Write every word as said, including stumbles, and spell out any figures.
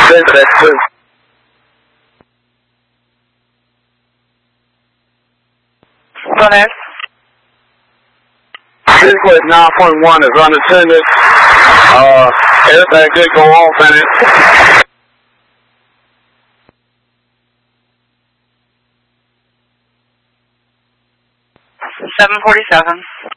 That's two. Go ahead. Sequence nine point one is unattended. Uh, everything did go off in it. seven forty-seven.